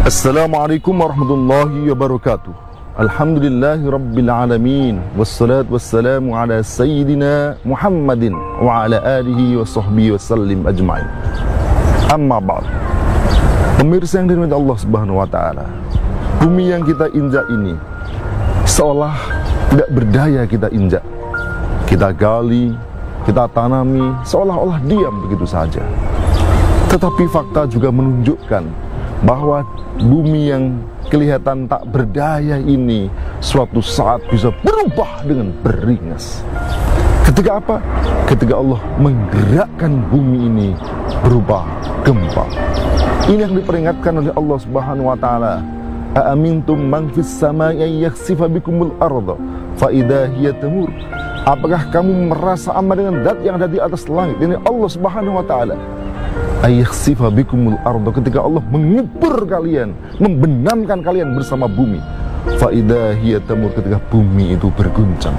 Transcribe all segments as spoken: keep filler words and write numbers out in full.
Assalamualaikum warahmatullahi wabarakatuh. Alhamdulillahi rabbil alamin. Wassalatu wassalamu ala sayyidina Muhammadin wa ala alihi wa sahbihi wa sallim ajma'in. Amma ba'd. Pemirsa yang dirahmati Allah subhanahu wa ta'ala, bumi yang kita injak ini seolah tidak berdaya kita injak. Kita gali, kita tanami, seolah-olah diam begitu saja. Tetapi fakta juga menunjukkan bahwa bumi yang kelihatan tak berdaya ini suatu saat bisa berubah dengan beringas. Ketika apa? Ketika Allah menggerakkan bumi ini berupa gempa. Ini yang diperingatkan oleh Allah Subhanahu wa taala. Aamintum man fis samai yakhsifa bikumul arda fa idza hiya tamur. Apakah kamu merasa aman dengan zat yang ada di atas langit? Ini Allah Subhanahu wa taala. Ayakhsifa bikumul arda, ketika Allah mengubur kalian, membenamkan kalian bersama bumi. Fa idza hiya tamur, ketika bumi itu berguncang.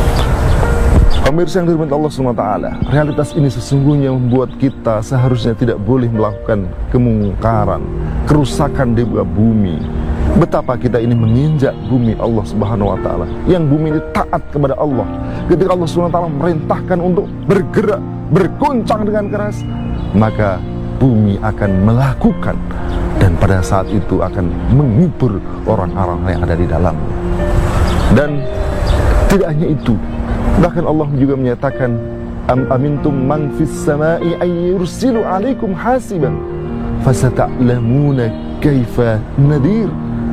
Pemirsa yang dirahmati Allah subhanahu wa taala, realitas ini sesungguhnya membuat kita seharusnya tidak boleh melakukan kemungkaran, kerusakan di muka bumi. Betapa kita ini menginjak bumi Allah subhanahu wa taala, yang bumi ini taat kepada Allah. Ketika Allah subhanahu wa taala merintahkan untuk bergerak, berguncang dengan keras, maka bumi akan melakukan, dan pada saat itu akan mengubur orang-orang yang ada di dalamnya. Dan tidak hanya itu, bahkan Allah juga menyatakan, am amintum man fis samai ay yursilu alaikum hasiban fasata'lamuna kaifa nadir.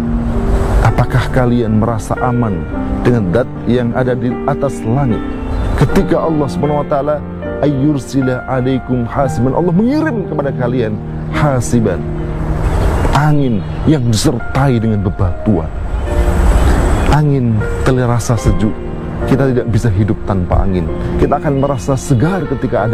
Apakah kalian merasa aman dengan zat yang ada di atas langit ketika Allah subhanahu wa ta'ala ayyursila alaikum hasiban, Allah mengirim kepada kalian hasiban, angin yang disertai dengan bebatuan. Angin terasa sejuk. Kita tidak bisa hidup tanpa angin. Kita akan merasa segar ketika ada